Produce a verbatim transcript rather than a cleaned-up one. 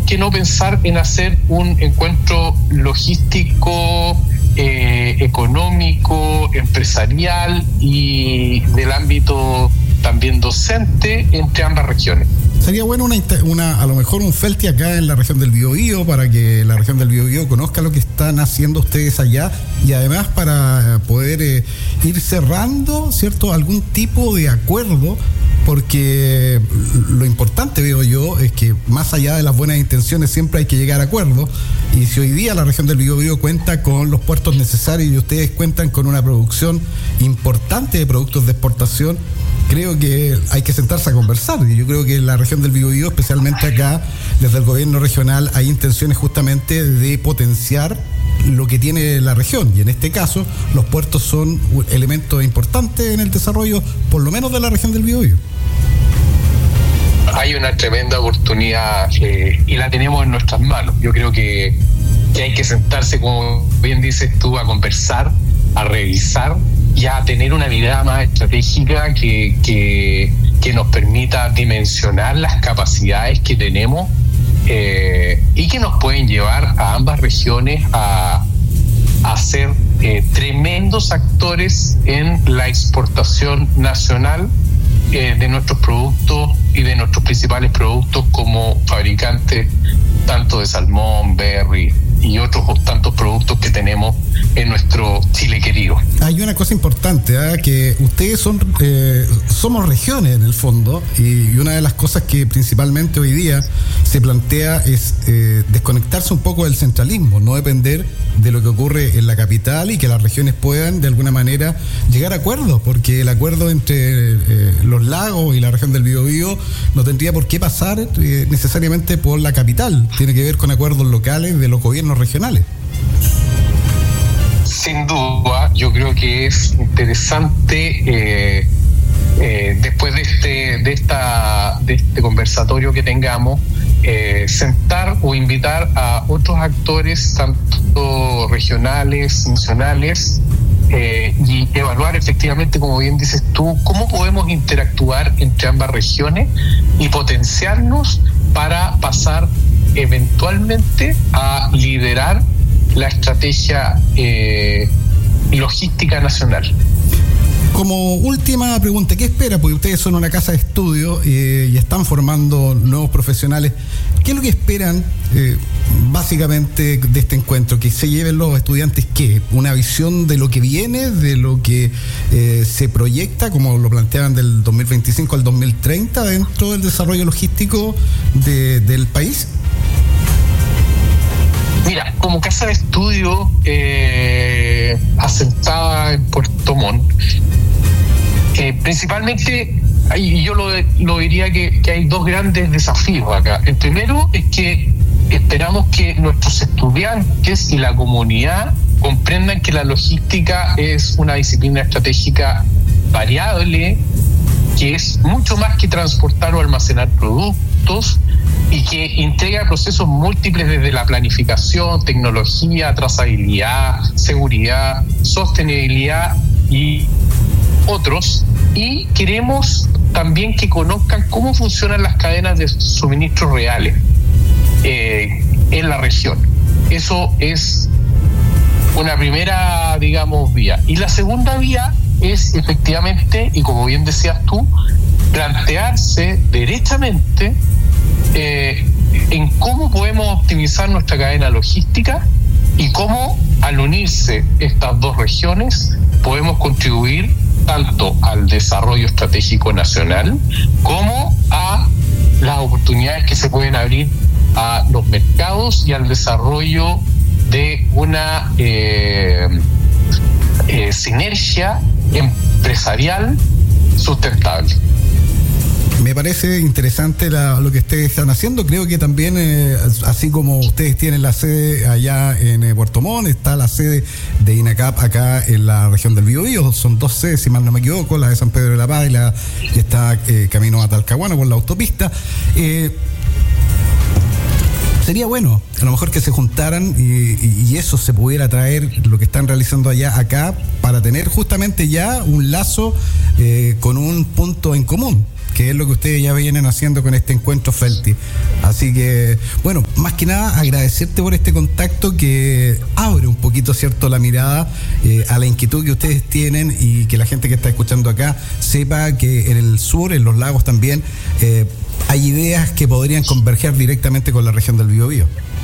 qué no pensar en hacer un encuentro logístico, eh, económico, empresarial y del ámbito también docente entre ambas regiones? Sería bueno una, una, a lo mejor un Felti acá en la región del Biobío, para que la región del Biobío conozca lo que están haciendo ustedes allá, y además para poder eh, ir cerrando, ¿cierto?, algún tipo de acuerdo, porque lo importante, veo yo, es que más allá de las buenas intenciones siempre hay que llegar a acuerdos, y si hoy día la región del Biobío cuenta con los puertos necesarios y ustedes cuentan con una producción importante de productos de exportación, creo que hay que sentarse a conversar. Y yo creo que en la región del Biobío, especialmente acá, desde el gobierno regional, hay intenciones justamente de potenciar lo que tiene la región. Y en este caso, los puertos son elementos importantes en el desarrollo, por lo menos de la región del Biobío. Hay una tremenda oportunidad eh, y la tenemos en nuestras manos. Yo creo que, que hay que sentarse, como bien dices tú, a conversar, a revisar y a tener una mirada más estratégica que, que, que nos permita dimensionar las capacidades que tenemos eh, y que nos pueden llevar a ambas regiones a, a ser eh, tremendos actores en la exportación nacional eh, de nuestros productos y de nuestros principales productos como fabricantes tanto de salmón, berry y otros tantos productos que tenemos en nuestro Chile querido. Hay una cosa importante, ¿eh? que ustedes son eh, somos regiones en el fondo, y, y una de las cosas que principalmente hoy día se plantea es eh, desconectarse un poco del centralismo, no depender de lo que ocurre en la capital, y que las regiones puedan de alguna manera llegar a acuerdos, porque el acuerdo entre eh, los lagos y la región del Biobío no tendría por qué pasar eh, necesariamente por la capital, tiene que ver con acuerdos locales de los gobiernos regionales. Sin duda, yo creo que es interesante eh, eh, después de este de esta de este conversatorio que tengamos, eh, sentar o invitar a otros actores, tanto regionales, nacionales, eh, y evaluar efectivamente, como bien dices tú, cómo podemos interactuar entre ambas regiones y potenciarnos para pasar eventualmente a liderar la estrategia eh, logística nacional. Como última pregunta, ¿qué espera? Porque ustedes son una casa de estudio eh, y están formando nuevos profesionales. ¿Qué es lo que esperan eh, básicamente de este encuentro? ¿Que se lleven los estudiantes qué? ¿Una visión de lo que viene, de lo que eh, se proyecta, como lo planteaban del dos mil veinticinco al dos mil treinta dentro del desarrollo logístico de, del país? Mira, como casa de estudio eh, asentada en Puerto Montt, eh, principalmente, y yo lo, lo diría que, que hay dos grandes desafíos acá. El primero es que esperamos que nuestros estudiantes y la comunidad comprendan que la logística es una disciplina estratégica variable, que es mucho más que transportar o almacenar productos, y que integra procesos múltiples desde la planificación, tecnología, trazabilidad, seguridad, sostenibilidad y otros. Y queremos también que conozcan cómo funcionan las cadenas de suministro reales eh, en la región. Eso es una primera, digamos, vía. Y la segunda vía es efectivamente, y como bien decías tú, plantearse derechamente Eh, en cómo podemos optimizar nuestra cadena logística y cómo, al unirse estas dos regiones, podemos contribuir tanto al desarrollo estratégico nacional como a las oportunidades que se pueden abrir a los mercados y al desarrollo de una eh, eh, sinergia empresarial sustentable. Me parece interesante la, lo que ustedes están haciendo. Creo que también, eh, así como ustedes tienen la sede allá en eh, Puerto Montt, está la sede de INACAP acá en la región del Biobío. Son dos sedes, si mal no me equivoco, la de San Pedro de la Paz y la que está eh, camino a Talcahuano por la autopista. Eh, Sería bueno, a lo mejor que se juntaran y, y, y eso se pudiera traer, lo que están realizando allá acá, para tener justamente ya un lazo eh, con un punto en común, que es lo que ustedes ya vienen haciendo con este encuentro Felti. Así que, bueno, más que nada agradecerte por este contacto que abre un poquito, cierto, la mirada eh, a la inquietud que ustedes tienen, y que la gente que está escuchando acá sepa que en el sur, en los lagos también, eh, hay ideas que podrían converger directamente con la región del Biobío.